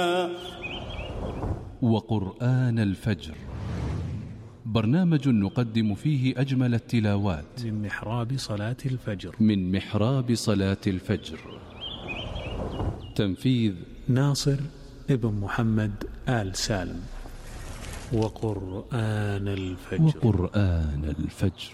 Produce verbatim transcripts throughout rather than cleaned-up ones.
وقرآن الفجر، برنامج نقدم فيه أجمل التلاوات من محراب صلاة الفجر من محراب صلاة الفجر. تنفيذ ناصر ابن محمد آل سالم. وقرآن الفجر وقرآن الفجر.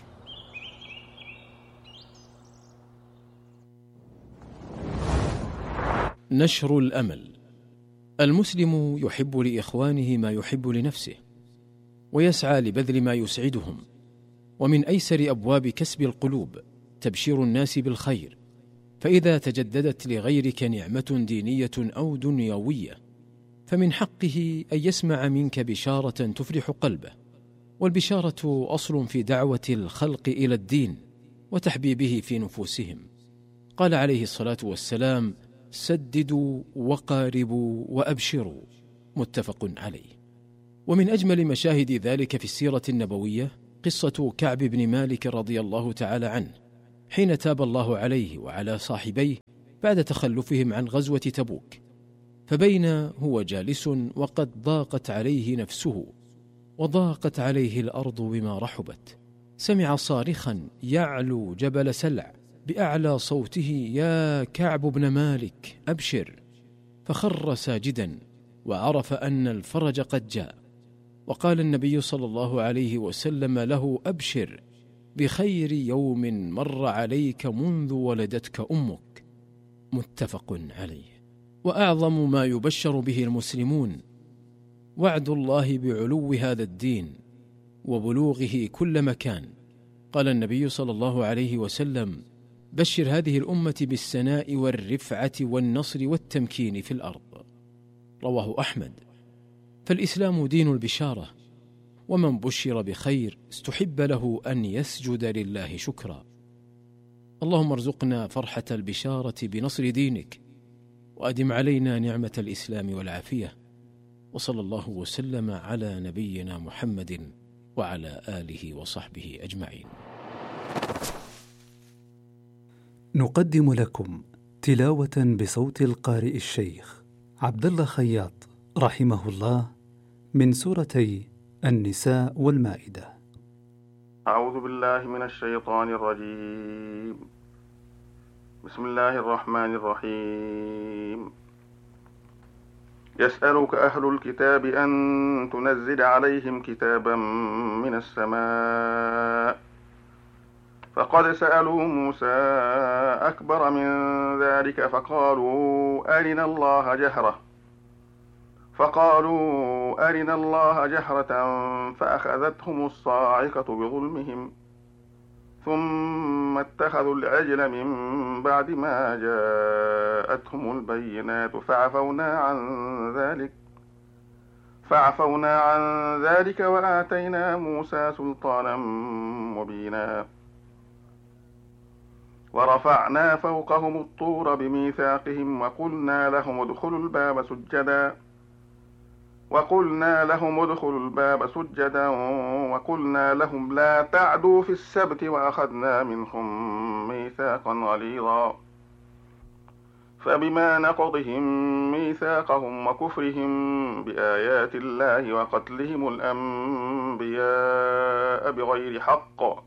نشر الأمل. المسلم يحب لإخوانه ما يحب لنفسه، ويسعى لبذل ما يسعدهم، ومن أيسر أبواب كسب القلوب تبشير الناس بالخير، فإذا تجددت لغيرك نعمة دينية أو دنيوية فمن حقه أن يسمع منك بشارة تفرح قلبه، والبشارة أصل في دعوة الخلق إلى الدين وتحبيبه في نفوسهم. قال عليه الصلاة والسلام: سددوا وقاربوا وأبشروا، متفق عليه. ومن أجمل مشاهد ذلك في السيرة النبوية قصة كعب بن مالك رضي الله تعالى عنه، حين تاب الله عليه وعلى صاحبيه بعد تخلفهم عن غزوة تبوك، فبين هو جالس وقد ضاقت عليه نفسه وضاقت عليه الأرض بما رحبت، سمع صارخا يعلو جبل سلع بأعلى صوته: يا كعب بن مالك أبشر، فخر ساجدا وعرف أن الفرج قد جاء، وقال النبي صلى الله عليه وسلم له: أبشر بخير يوم مر عليك منذ ولدتك أمك، متفق عليه. وأعظم ما يبشر به المسلمون وعد الله بعلو هذا الدين وبلوغه كل مكان. قال النبي صلى الله عليه وسلم: بشر هذه الأمة بالسناء والرفعة والنصر والتمكين في الأرض، رواه أحمد. فالإسلام دين البشارة، ومن بشر بخير استحب له أن يسجد لله شكرا. اللهم ارزقنا فرحة البشارة بنصر دينك، وأدم علينا نعمة الإسلام والعافية، وصلى الله وسلم على نبينا محمد وعلى آله وصحبه أجمعين. نقدم لكم تلاوة بصوت القارئ الشيخ عبد الله خياط رحمه الله من سورتي النساء والمائدة. أعوذ بالله من الشيطان الرجيم. بسم الله الرحمن الرحيم. يسألك أهل الكتاب أن تنزل عليهم كتابا من السماء، فقد سألوا موسى أكبر من ذلك فقالوا أرنا الله جهرة فقالوا أرنا الله جهرة فأخذتهم الصاعقة بظلمهم، ثم اتخذوا العجل من بعد ما جاءتهم البينات فعفونا عن ذلك فعفونا عن ذلك وآتينا موسى سلطانا مبينا، ورفعنا فوقهم الطور بميثاقهم وقلنا لهم ادخلوا الباب سجدا وقلنا لهم ادخلوا الباب سجدا وقلنا لهم لا تعدوا في السبت وأخذنا منهم ميثاقا غليظا، فبما نقضهم ميثاقهم وكفرهم بآيات الله وقتلهم الأنبياء بغير حق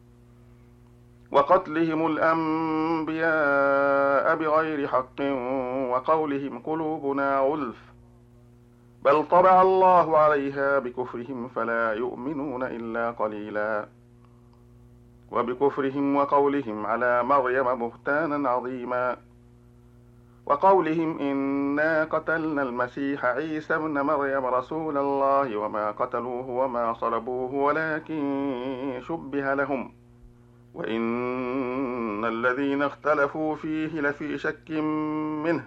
وقتلهم الأنبياء بغير حق وقولهم قلوبنا غلف، بل طبع الله عليها بكفرهم فلا يؤمنون إلا قليلا، وبكفرهم وقولهم على مريم بهتانا عظيما، وقولهم إنا قتلنا المسيح عيسى ابن مريم رسول الله وما قتلوه وما صلبوه ولكن شبه لهم، وإن الذين اختلفوا فيه لفي شك منه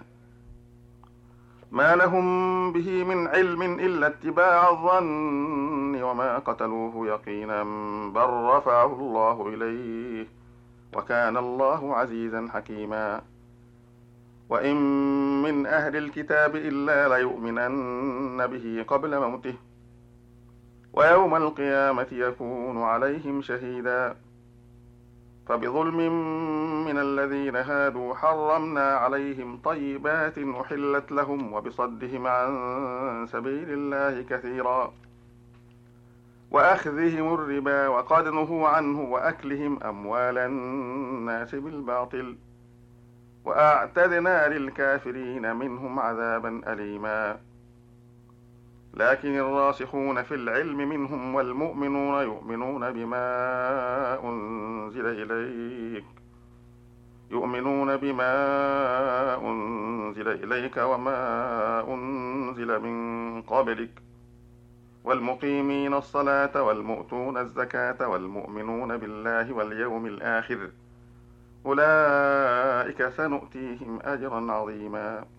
ما لهم به من علم إلا اتباع الظن وما قتلوه يقينا بل رفعه الله إليه وكان الله عزيزا حكيما. وإن من أهل الكتاب إلا ليؤمنن به قبل موته ويوم القيامة يكون عليهم شهيدا. فبظلم من الذين هادوا حرمنا عليهم طيبات أحلت لهم وبصدهم عن سبيل الله كثيرا وأخذهم الربا وقد نهوا عنه وأكلهم أموال الناس بالباطل وأعتدنا للكافرين منهم عذابا أليما. لكن الراسخون في العلم منهم والمؤمنون يؤمنون بما أنزل إليك يؤمنون بما أنزل إليك وما أنزل من قبلك والمقيمين الصلاة والمؤتون الزكاة والمؤمنون بالله واليوم الآخر أولئك سنؤتيهم أجرا عظيما.